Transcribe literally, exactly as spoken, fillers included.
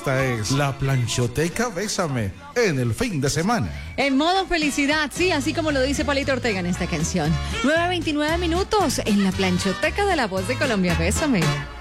Esta es la Planchoteca Bésame en el fin de semana. En modo felicidad, sí, así como lo dice Palito Ortega en esta canción. nueve veintinueve minutos en la Planchoteca de La Voz de Colombia. Bésame.